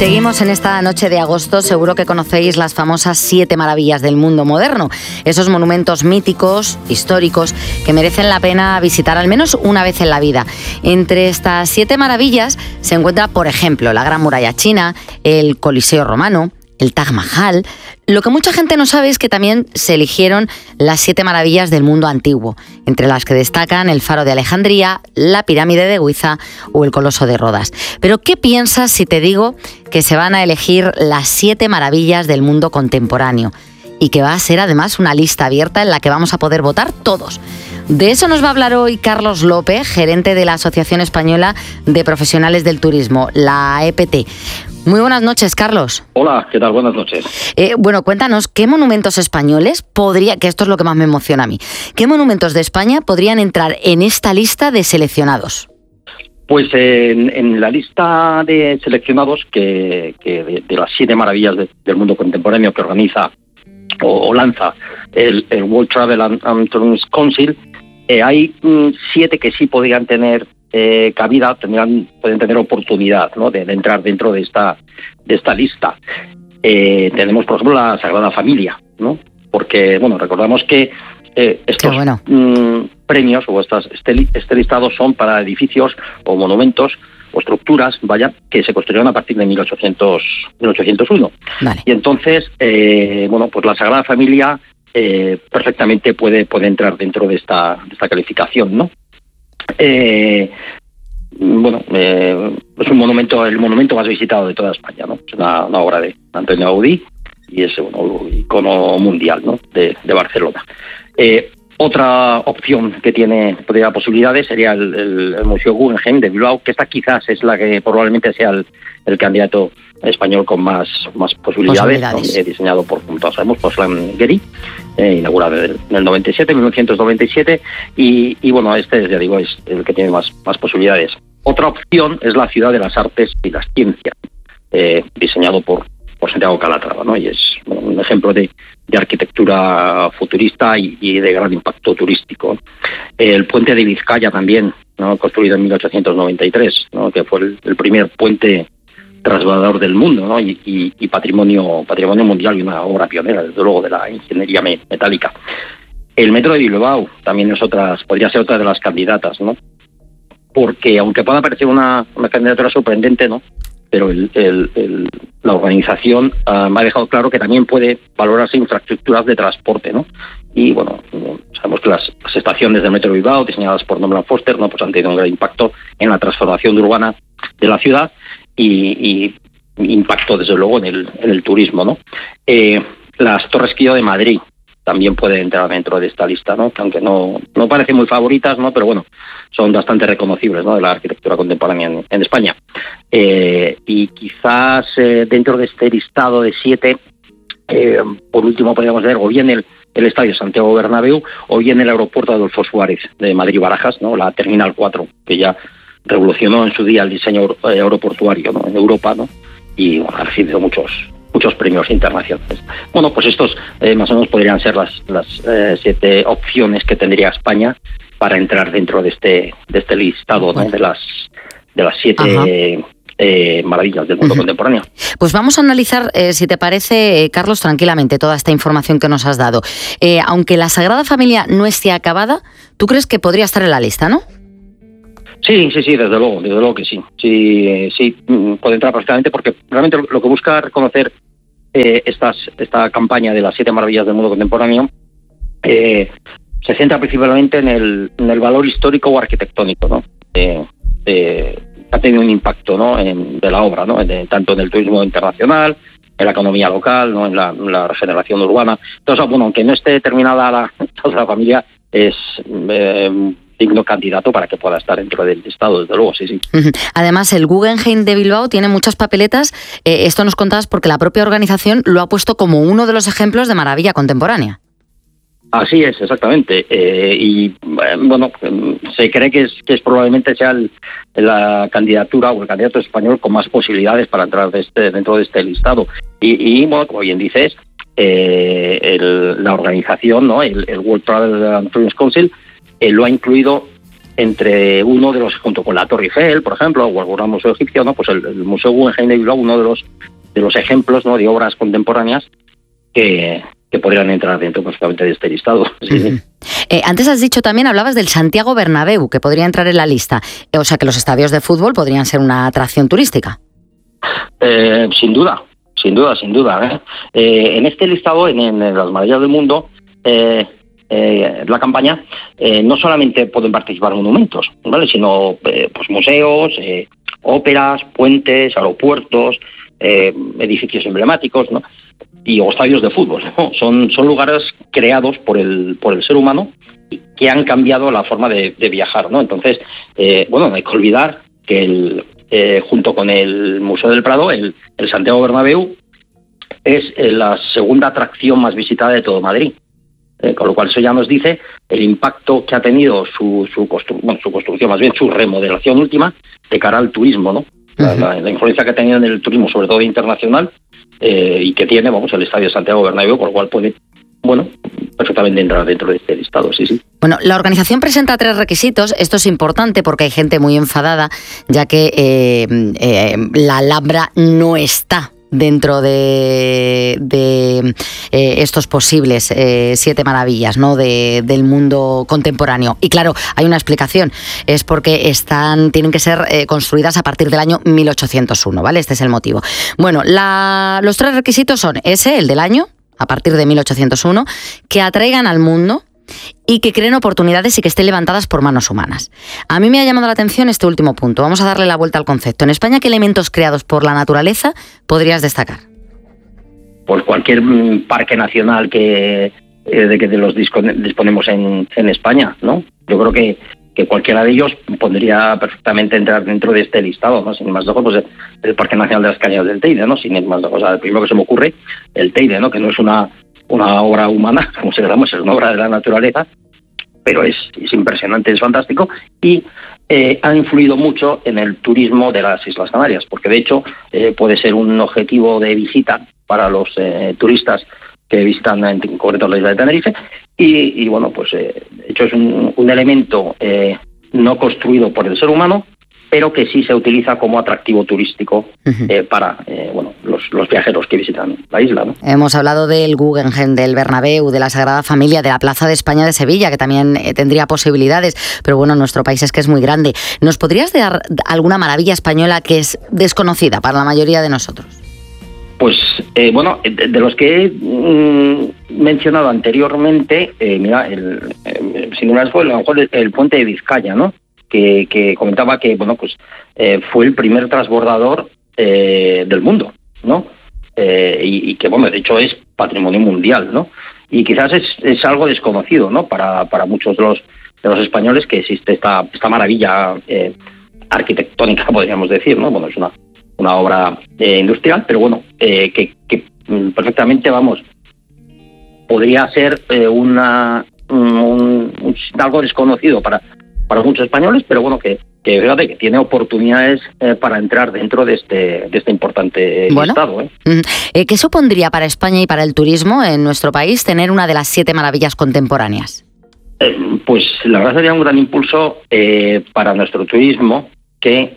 Seguimos en esta noche de agosto. Seguro que conocéis las famosas 7 maravillas del mundo moderno. Esos monumentos míticos, históricos, que merecen la pena visitar al menos una vez en la vida. Entre estas 7 maravillas se encuentra, por ejemplo, la Gran Muralla China, el Coliseo Romano, el Taj Mahal. Lo que mucha gente no sabe es que también se eligieron las 7 maravillas del mundo antiguo, entre las que destacan el Faro de Alejandría, la Pirámide de Giza o el Coloso de Rodas. Pero ¿qué piensas si te digo que se van a elegir las 7 maravillas del mundo contemporáneo? Y que va a ser además una lista abierta en la que vamos a poder votar todos. De eso nos va a hablar hoy Carlos López, gerente de la Asociación Española de Profesionales del Turismo, la EPT. Muy buenas noches, Carlos. Hola, ¿qué tal? Buenas noches. Bueno, cuéntanos, ¿qué monumentos españoles que esto es lo que más me emociona a mí, qué monumentos de España podrían entrar en esta lista de seleccionados? Pues en la lista de seleccionados de las 7 maravillas del mundo contemporáneo que organiza o lanza el World Travel and Tourism Council, hay 7 que sí podrían tener cabida, pueden tener oportunidad, ¿no?, de entrar dentro de esta lista. Tenemos, por ejemplo, la Sagrada Familia, ¿no? Porque, bueno, recordamos que estos premios o este listado son para edificios o monumentos o estructuras, que se construyeron a partir de 1801. Vale. Y entonces, pues la Sagrada Familia perfectamente puede entrar dentro de esta calificación, ¿no? Es un monumento, el monumento más visitado de toda España, ¿no? Es una obra de Antonio Gaudí y es un icono mundial, ¿no?, de Barcelona. Otra opción que podría posibilidades sería el Museo Guggenheim de Bilbao, que esta quizás es la que probablemente sea el candidato español con más posibilidades. ¿No? Diseñado por, como todos sabemos, por Fran Gehry, inaugurado en el 1997, y bueno, este, ya digo, es el que tiene más posibilidades. Otra opción es la Ciudad de las Artes y las Ciencias, diseñado por Santiago Calatrava, ¿no? Y es un ejemplo de arquitectura futurista y de gran impacto turístico. El puente de Vizcaya también, ¿no?, construido en 1893, ¿no?, que fue el primer puente transbordador del mundo, ¿no?, y patrimonio mundial, y una obra pionera, desde luego, de la ingeniería metálica. El metro de Bilbao también podría ser otra de las candidatas, ¿no?, porque aunque pueda parecer una candidatura sorprendente, ¿no?, pero la organización me ha dejado claro que también puede valorarse infraestructuras de transporte, ¿no? Y bueno, sabemos que las estaciones del metro de Bilbao, diseñadas por Norman Foster, ¿no?, pues han tenido un gran impacto en la transformación urbana de la ciudad y impacto, desde luego, en el turismo, ¿no? Las Torres Quillo de Madrid también pueden entrar dentro de esta lista, ¿no?, que aunque no parecen muy favoritas, ¿no?, pero bueno, son bastante reconocibles, ¿no?, de la arquitectura contemporánea en España. Y quizás dentro de este listado de 7, por último podríamos ver o bien el Estadio Santiago Bernabéu o bien el Aeropuerto Adolfo Suárez de Madrid-Barajas, ¿no?, la Terminal 4, que ya revolucionó en su día el diseño aeroportuario, ¿no?, en Europa, ¿no?, y bueno, ha recibido muchos premios internacionales. Bueno, pues estos más o menos podrían ser las 7 opciones que tendría España para entrar dentro de este listado, ¿no?, de las 7 maravillas del mundo contemporáneo. Pues vamos a analizar, si te parece, Carlos, tranquilamente toda esta información que nos has dado. Aunque la Sagrada Familia no esté acabada, ¿tú crees que podría estar en la lista, no? Sí, desde luego que sí. Sí, puede entrar perfectamente, porque realmente lo que busca reconocer esta campaña de las 7 maravillas del mundo contemporáneo se centra principalmente en el valor histórico o arquitectónico, ¿no? Ha tenido un impacto, ¿no?, de la obra, ¿no?, tanto en el turismo internacional, en la economía local, ¿no?, en la regeneración urbana. Entonces, bueno, aunque no esté terminada la familia, es digno candidato para que pueda estar dentro del listado, desde luego, sí. Además, el Guggenheim de Bilbao tiene muchas papeletas. Esto nos contabas porque la propia organización lo ha puesto como uno de los ejemplos de maravilla contemporánea. Así es, exactamente. Y bueno, se cree que es probablemente sea la candidatura o el candidato español con más posibilidades para entrar dentro de este listado. Y bueno, como bien dices, la organización, ¿no?, el World Travel and Tourism Council, lo ha incluido entre uno de los, junto con la Torre Eiffel, por ejemplo, o algún museo egipcio, ¿no? Pues el Museo Guggenheim de Bilbao, uno de los ejemplos, ¿no?, de obras contemporáneas que podrían entrar dentro perfectamente de este listado. Sí. Antes has dicho también, hablabas del Santiago Bernabéu, que podría entrar en la lista. O sea que los estadios de fútbol podrían ser una atracción turística. Sin duda. En este listado, en las maravillas del mundo, la campaña, no solamente pueden participar monumentos, ¿vale?, sino pues museos, óperas, puentes, aeropuertos, edificios emblemáticos, ¿no?, o estadios de fútbol, ¿no? Son lugares creados por el ser humano que han cambiado la forma de viajar, ¿no? Entonces, no hay que olvidar que junto con el Museo del Prado, el Santiago Bernabéu es la segunda atracción más visitada de todo Madrid. Con lo cual eso ya nos dice el impacto que ha tenido su construcción, más bien su remodelación última, de cara al turismo, ¿no? La influencia que ha tenido en el turismo, sobre todo internacional, y que tiene, el Estadio de Santiago Bernabéu, por lo cual puede, perfectamente entrar dentro de este listado, sí. Bueno, la organización presenta 3 requisitos. Esto es importante porque hay gente muy enfadada, ya que la Alhambra no está dentro de estos posibles 7 maravillas, ¿no?, del mundo contemporáneo. Y claro, hay una explicación, es porque tienen que ser construidas a partir del año 1801, ¿vale? Este es el motivo. Bueno, los 3 requisitos son el del año, a partir de 1801, que atraigan al mundo y que creen oportunidades y que estén levantadas por manos humanas. A mí me ha llamado la atención este último punto. Vamos a darle la vuelta al concepto. En España, ¿qué elementos creados por la naturaleza podrías destacar? Pues cualquier parque nacional de que los disponemos en España, ¿no? Yo creo que cualquiera de ellos podría perfectamente entrar dentro de este listado, ¿no? Sin más lejos, pues el Parque Nacional de las Cañadas del Teide, ¿no? Sin más lejos, el primero que se me ocurre, el Teide, ¿no?, que no es una obra humana, como se llama, es una obra de la naturaleza, pero es impresionante, es fantástico, y ha influido mucho en el turismo de las Islas Canarias, porque de hecho puede ser un objetivo de visita para los turistas que visitan en concreto la isla de Tenerife, y de hecho es un elemento no construido por el ser humano, pero que sí se utiliza como atractivo turístico para los viajeros que visitan la isla, ¿no? Hemos hablado del Guggenheim, del Bernabéu, de la Sagrada Familia, de la Plaza de España de Sevilla, que también tendría posibilidades, pero bueno, nuestro país es que es muy grande. ¿Nos podrías dar alguna maravilla española que es desconocida para la mayoría de nosotros? Pues, de los que he mencionado anteriormente, sin duda fue a lo mejor el puente de Vizcaya, ¿no?, que comentaba que fue el primer transbordador del mundo, ¿no? Y que de hecho es patrimonio mundial, ¿no? Y quizás es algo desconocido, ¿no?, para muchos de los españoles, que existe esta maravilla arquitectónica, podríamos decir, ¿no? Es una obra industrial, pero que perfectamente podría ser algo desconocido para muchos españoles, pero que fíjate que tiene oportunidades para entrar dentro de este importante listado. ¿Qué supondría para España y para el turismo en nuestro país tener una de las 7 maravillas contemporáneas? Pues la verdad sería un gran impulso para nuestro turismo, que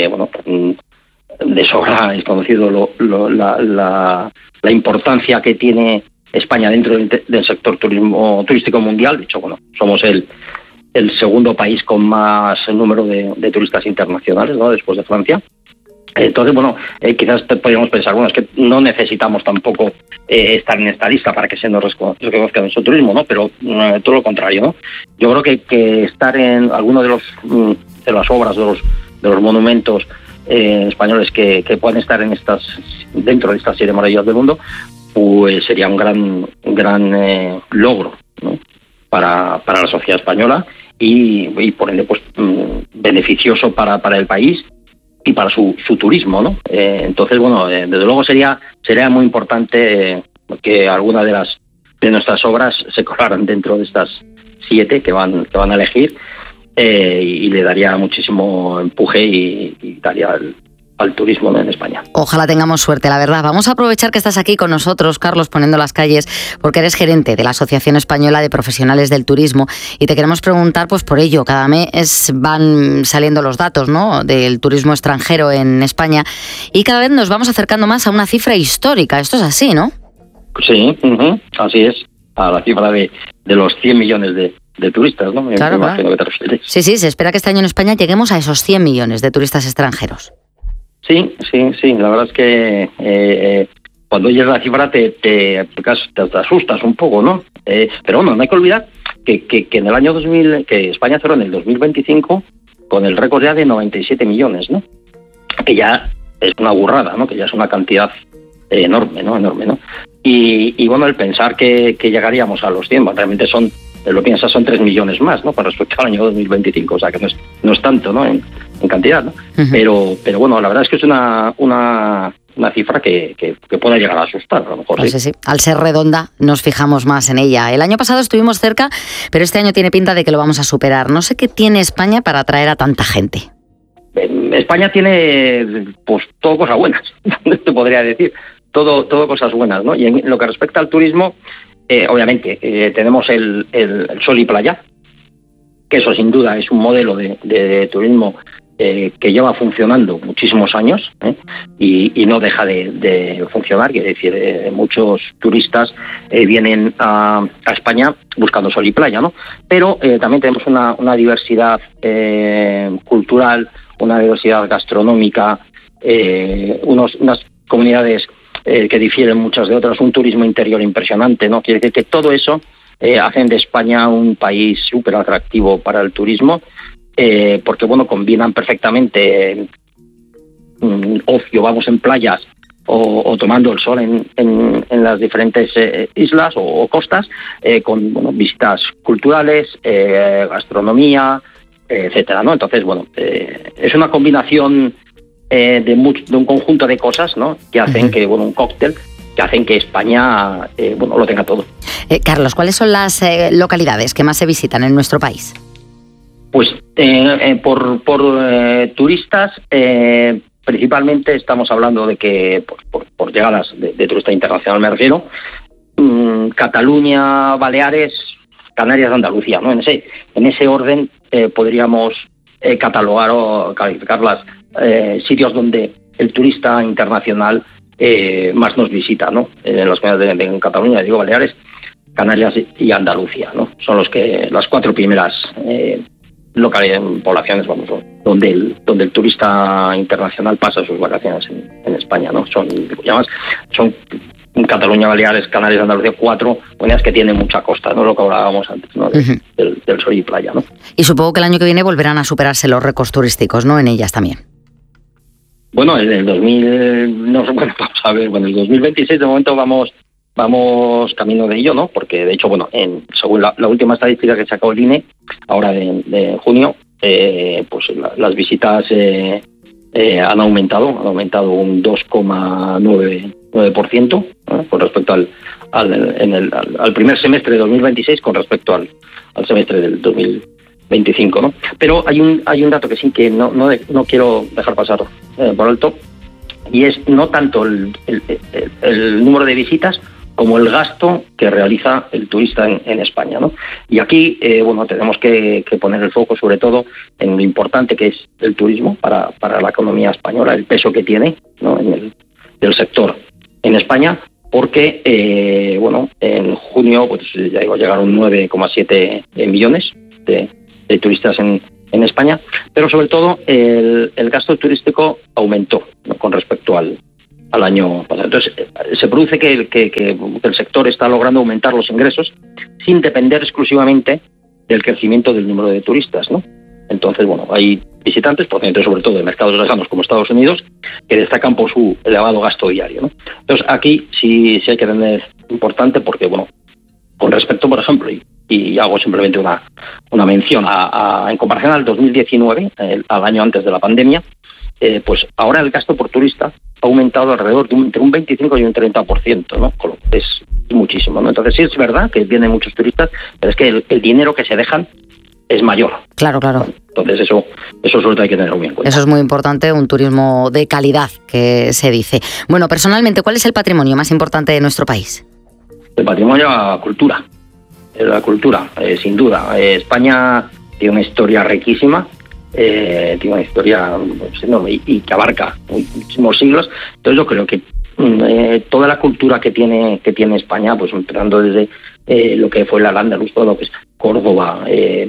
de sobra es conocido la importancia que tiene España dentro del sector turístico mundial. De hecho, somos el segundo país con más número de turistas internacionales, ¿no?, después de Francia. Entonces, quizás podríamos pensar, es que no necesitamos tampoco estar en esta lista para que se nos reconozca nuestro turismo, ¿no? Pero todo lo contrario, ¿no? Yo creo que estar en alguno de las obras, de los monumentos españoles que puedan estar dentro de estas 7 maravillas del mundo, pues sería un gran logro, ¿no?, para la sociedad española y por ende beneficioso para el país y para su turismo, ¿no? Entonces, desde luego sería muy importante que alguna de nuestras obras se colaran dentro de estas 7 que van a elegir, y le daría muchísimo empuje y daría al turismo, ¿no?, en España. Ojalá tengamos suerte, la verdad. Vamos a aprovechar que estás aquí con nosotros, Carlos, poniendo las calles, porque eres gerente de la Asociación Española de Profesionales del Turismo y te queremos preguntar pues por ello. Cada mes van saliendo los datos, ¿no?, del turismo extranjero en España y cada vez nos vamos acercando más a una cifra histórica. Esto es así, ¿no? Sí, así es, a la cifra de los 100 millones de turistas, ¿no? Claro, me imagino que te refieres. Sí, se espera que este año en España lleguemos a esos 100 millones de turistas extranjeros. Sí, la verdad es que cuando oyes la cifra te asustas un poco, ¿no? Pero bueno, no hay que olvidar que en el año 2000, que España cerró en el 2025 con el récord ya de 97 millones, ¿no? Que ya es una burrada, ¿no? Que ya es una cantidad enorme, ¿no? Y bueno, el pensar que llegaríamos a los 100, bueno, realmente son, lo piensas, son 3 millones más, ¿no?, con respecto al año 2025, o sea que no es tanto, ¿no?, en cantidad, ¿no? Uh-huh. Pero bueno, la verdad es que es una cifra que puede llegar a asustar, a lo mejor. Pues sí. Al ser redonda nos fijamos más en ella. El año pasado estuvimos cerca, pero este año tiene pinta de que lo vamos a superar. No sé qué tiene España para atraer a tanta gente. España tiene pues todo cosas buenas, te podría decir, todo cosas buenas, ¿no? Y en lo que respecta al turismo, obviamente tenemos el sol y playa, que eso sin duda es un modelo de turismo que lleva funcionando muchísimos años, y no deja de funcionar. Quiere decir, muchos turistas vienen a España buscando sol y playa, ¿no? Pero también tenemos una diversidad cultural, una diversidad gastronómica, unas comunidades que difieren muchas de otras, un turismo interior impresionante, ¿no? Quiere decir que todo eso hacen de España un país súper atractivo para el turismo, porque bueno, combinan perfectamente ocio, vamos en playas o tomando el sol en las diferentes islas o costas, con visitas culturales, gastronomía, etcétera, ¿no? Entonces, bueno, es una combinación de un conjunto de cosas, ¿no?, que hacen que, bueno, un cóctel que hacen que España lo tenga todo. Carlos, ¿cuáles son las localidades que más se visitan en nuestro país? Pues por turistas, principalmente estamos hablando de que por llegadas de turista internacional me refiero, Cataluña, Baleares, Canarias, Andalucía, ¿no? En ese orden podríamos catalogar o calificar los sitios donde el turista internacional más nos visita, ¿no? En las comunidades de Cataluña, digo, Baleares, Canarias y Andalucía, ¿no? Son las 4 primeras poblaciones, vamos, donde el turista internacional pasa sus vacaciones en España, ¿no? Son Cataluña, Baleares, Canarias, Andalucía, 4 comunidades que tienen mucha costa, ¿no? Lo que hablábamos antes, ¿no? Del sol y playa, ¿no? Y supongo que el año que viene volverán a superarse los récords turísticos, ¿no?, en ellas también. Bueno, en el 2026 de momento vamos camino de ello, ¿no? Porque de hecho, bueno, según la última estadística que sacó el INE, ahora de junio, pues las visitas han aumentado un 2,9% con respecto al primer semestre de 2026 con respecto al semestre del 2025, ¿no? Pero hay un dato que sí que no quiero dejar pasar por alto, y es no tanto el número de visitas como el gasto que realiza el turista en España, ¿no? Y aquí, tenemos que poner el foco sobre todo en lo importante que es el turismo para la economía española, el peso que tiene, ¿no?, del sector en España, porque, en junio pues ya iba a llegar a un 9,7 millones de turistas en España, pero sobre todo el gasto turístico aumentó, ¿no?, con respecto al año pasado. Entonces, se produce que el sector está logrando aumentar los ingresos sin depender exclusivamente del crecimiento del número de turistas, ¿no? Entonces, hay visitantes, procedentes sobre todo de mercados lejanos como Estados Unidos, que destacan por su elevado gasto diario, ¿no? Entonces, aquí sí hay que tener importante porque, con respecto, por ejemplo, y hago simplemente una mención en comparación al 2019, al año antes de la pandemia, pues ahora el gasto por turista ha aumentado alrededor de entre un 25 y un 30%, ¿no? Es muchísimo, ¿no? Entonces sí es verdad que vienen muchos turistas, pero es que el dinero que se dejan es mayor. Claro. Entonces eso sobre todo hay que tenerlo muy en cuenta. Eso es muy importante, un turismo de calidad, que se dice. Bueno, personalmente, ¿cuál es el patrimonio más importante de nuestro país? El patrimonio es la cultura, sin duda. España tiene una historia riquísima, tiene una historia enorme y que abarca muchísimos siglos. Entonces yo creo que toda la cultura que tiene España, pues empezando desde lo que fue la Al-Ándalus, todo lo que es Córdoba,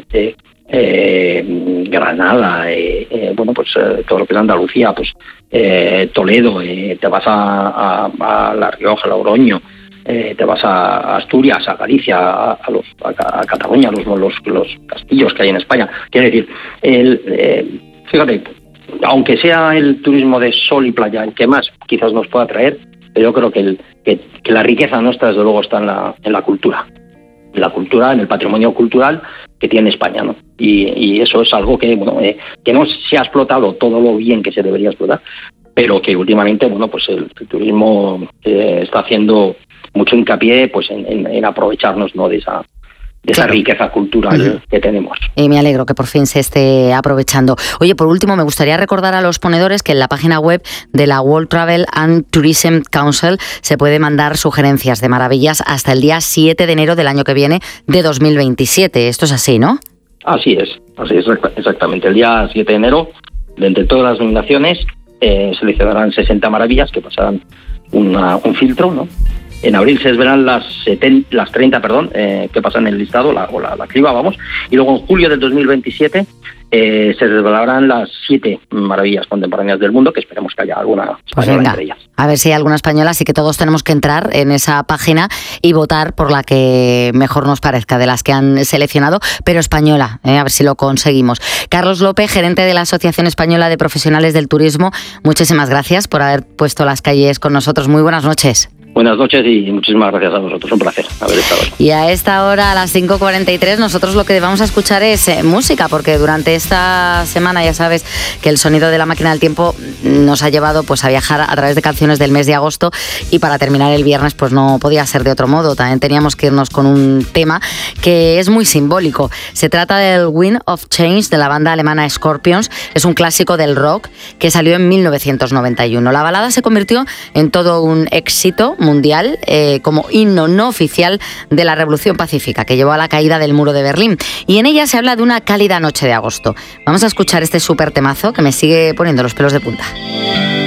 Granada, todo lo que es Andalucía, pues Toledo, te vas a La Rioja, Logroño, te vas a Asturias, a Galicia, a Cataluña, los castillos que hay en España. Quiero decir, fíjate, aunque sea el turismo de sol y playa el que más quizás nos pueda traer, pero yo creo que la riqueza nuestra desde luego está en la cultura. En el patrimonio cultural que tiene España, ¿no? Y eso es algo que no se ha explotado todo lo bien que se debería explotar, pero que últimamente, pues el turismo está haciendo mucho hincapié, pues en aprovecharnos, ¿no?, de esa riqueza cultural que tenemos. Y me alegro que por fin se esté aprovechando. Oye, por último, me gustaría recordar a los ponedores que en la página web de la World Travel and Tourism Council se puede mandar sugerencias de maravillas hasta el día 7 de enero del año que viene, de 2027. Esto es así, ¿no? Así es, exactamente. El día 7 de enero, de entre todas las nominaciones, seleccionarán 60 maravillas que pasarán un filtro, ¿no? En abril se desvelarán las 30 que pasan en el listado, la criba, vamos. Y luego en julio del 2027 se desvelarán las 7 maravillas contemporáneas del mundo, que esperemos que haya alguna española entre ellas. A ver si hay alguna española, así que todos tenemos que entrar en esa página y votar por la que mejor nos parezca de las que han seleccionado, pero española, a ver si lo conseguimos. Carlos López, gerente de la Asociación Española de Profesionales del Turismo, muchísimas gracias por haber puesto las calles con nosotros. Muy buenas noches. Buenas noches y muchísimas gracias a vosotros. Un placer haber estado aquí. Y a esta hora, a las 5:43, nosotros lo que vamos a escuchar es música, porque durante esta semana ya sabes que el sonido de la máquina del tiempo nos ha llevado pues a viajar a través de canciones del mes de agosto, y para terminar el viernes pues no podía ser de otro modo. También teníamos que irnos con un tema que es muy simbólico. Se trata del Wind of Change de la banda alemana Scorpions. Es un clásico del rock que salió en 1991. La balada se convirtió en todo un éxito mundial como himno no oficial de la Revolución Pacífica que llevó a la caída del muro de Berlín, y en ella se habla de una cálida noche de agosto. Vamos a escuchar este súper temazo que me sigue poniendo los pelos de punta.